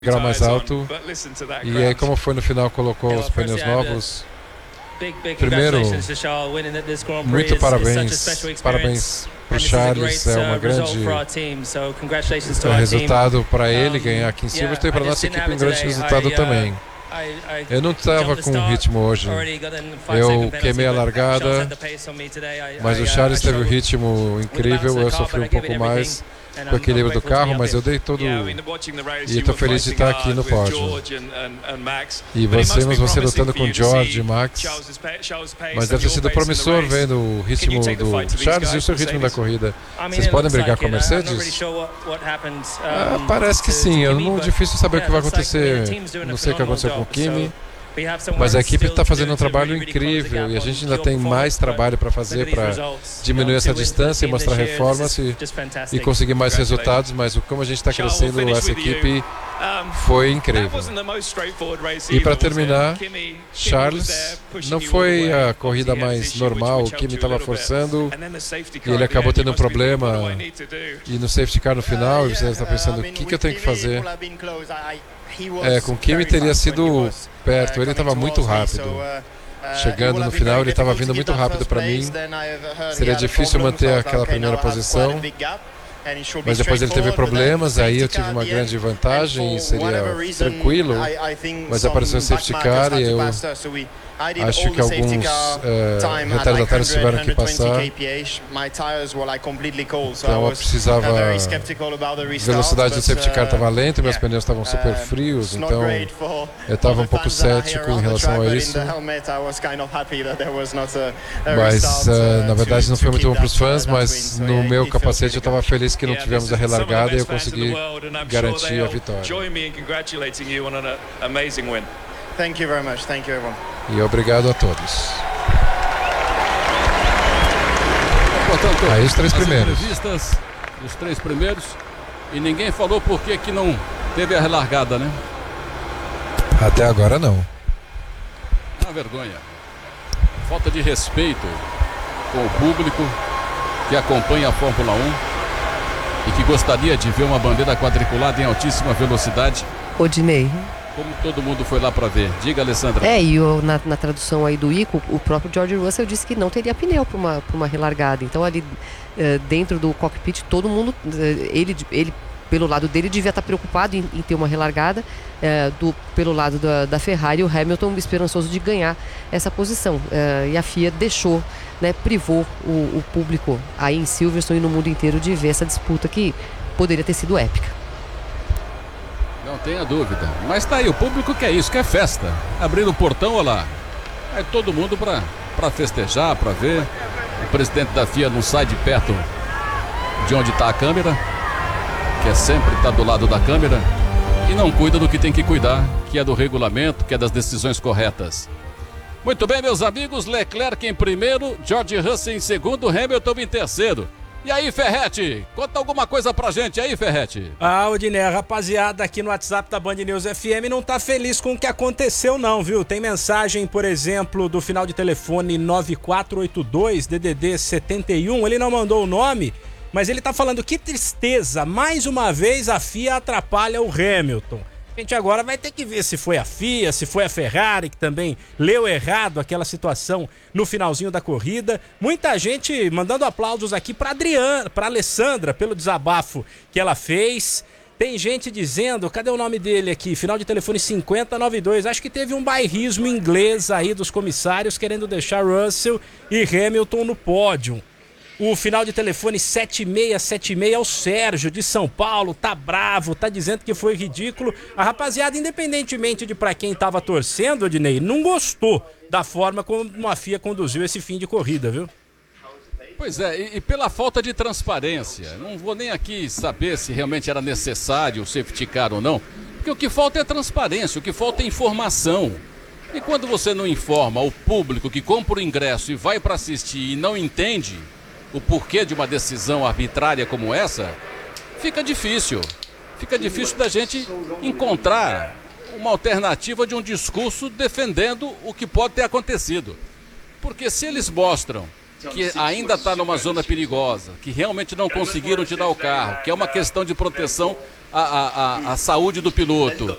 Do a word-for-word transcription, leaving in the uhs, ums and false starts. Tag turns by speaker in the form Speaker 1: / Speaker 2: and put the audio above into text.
Speaker 1: grau mais alto. E aí, como foi no final, colocou os pneus novos. Primeiro, muito parabéns, parabéns para o Charles, é uma grande resultado para ele ganhar aqui em Silverstone e para a nossa equipe um grande resultado também. Eu não estava com ritmo hoje, eu queimei a largada, mas o Charles teve um ritmo incrível, eu sofri um pouco mais com o equilíbrio do carro, mas eu dei todo e estou feliz de estar aqui no pódio. E você, vemos você lutando com George e Max, mas deve ter sido promissor vendo o ritmo do Charles e o seu ritmo da corrida. Vocês podem brigar com a Mercedes? Ah, parece que sim, é muito difícil saber o que vai acontecer, não sei o que aconteceu com o Kimi. Mas a equipe está fazendo um trabalho incrível e a gente ainda tem mais trabalho para fazer para diminuir essa distância e mostrar reformas e, e conseguir mais resultados, mas como a gente está crescendo, essa equipe foi incrível. E para terminar, Charles, não foi a corrida mais normal, o Kimi estava forçando e ele acabou tendo um problema e no safety car no final, e você está pensando, o que, que eu tenho que fazer? É, com o Kimi teria sido perto, ele estava muito rápido. Chegando no final, ele estava vindo muito rápido para mim. Seria difícil manter aquela primeira posição. Mas depois ele teve problemas, aí eu tive uma grande vantagem, seria tranquilo. Mas apareceu o safety car e eu acho que alguns uh, retardatários tiveram que passar. Então eu precisava... A velocidade do safety car estava lenta, meus pneus estavam super frios, então eu estava um pouco cético em relação a isso. Mas uh, na verdade não foi muito bom para os fãs, mas no meu capacete eu estava feliz que não tivemos a relargada e eu consegui garantir a vitória.
Speaker 2: Thank you very much. Thank you everyone.
Speaker 1: E obrigado a todos.
Speaker 3: Portanto,
Speaker 1: aí os três primeiros.
Speaker 3: Entrevistas, os três primeiros. E ninguém falou por que que não teve a relargada, né?
Speaker 1: Até agora não.
Speaker 3: É uma vergonha. Falta de respeito com o público que acompanha a Fórmula um e que gostaria de ver uma bandeira quadriculada em altíssima velocidade.
Speaker 4: Odinei.
Speaker 3: Como todo mundo foi lá para ver. Diga, Alessandra.
Speaker 4: É, e o, na, na tradução aí do Ico, o próprio George Russell disse que não teria pneu para uma, para uma relargada. Então ali eh, dentro do cockpit, todo mundo, eh, ele, ele pelo lado dele devia estar preocupado em, em ter uma relargada. Eh, do, pelo lado da, da Ferrari, o Hamilton esperançoso de ganhar essa posição. Eh, e a F I A deixou, né, privou o, o público aí em Silverstone e no mundo inteiro de ver essa disputa que poderia ter sido épica.
Speaker 3: Não tenha dúvida. Mas tá aí, o público quer isso, quer festa. Abrindo o portão, olha lá. É todo mundo pra, pra festejar, pra ver. O presidente da F I A não sai de perto de onde tá a câmera, que é sempre tá do lado da câmera, e não cuida do que tem que cuidar, que é do regulamento, que é das decisões corretas. Muito bem, meus amigos, Leclerc em primeiro, George Russell em segundo, Hamilton em terceiro. E aí, Ferretti, conta alguma coisa pra gente aí, Ferretti.
Speaker 5: Ah, Odinei, a rapaziada aqui no WhatsApp da Band News F M não tá feliz com o que aconteceu não, viu? Tem mensagem, por exemplo, do final de telefone nove quatro oito dois, D D D setenta e um, ele não mandou o nome, mas ele tá falando que tristeza, mais uma vez a F I A atrapalha o Hamilton. A gente agora vai ter que ver se foi a F I A, se foi a Ferrari, que também leu errado aquela situação no finalzinho da corrida. Muita gente mandando aplausos aqui para Adriana, para Alessandra, pelo desabafo que ela fez. Tem gente dizendo, cadê o nome dele aqui? Final de telefone cinquenta noventa e dois. Acho que teve um bairrismo inglês aí dos comissários querendo deixar Russell e Hamilton no pódio. O final de telefone sete seis sete seis é o Sérgio, de São Paulo, tá bravo, tá dizendo que foi ridículo. A rapaziada, independentemente de pra quem tava torcendo, Odinei, não gostou da forma como a F I A conduziu esse fim de corrida, viu?
Speaker 3: Pois é, e, e pela falta de transparência. Não vou nem aqui saber se realmente era necessário o safety car ou não, porque o que falta é transparência, o que falta é informação. E quando você não informa o público que compra o ingresso e vai para assistir e não entende o porquê de uma decisão arbitrária como essa, fica difícil. Fica difícil da gente encontrar uma alternativa de um discurso defendendo o que pode ter acontecido. Porque se eles mostram que ainda está numa zona perigosa, que realmente não conseguiram tirar o carro, que é uma questão de proteção à, à, à, à saúde do piloto.